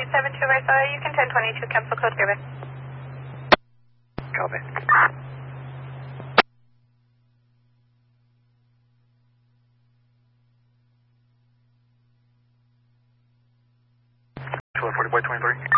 372 Visalia, you can 1022, cancel code given. Copy. 40 by 23.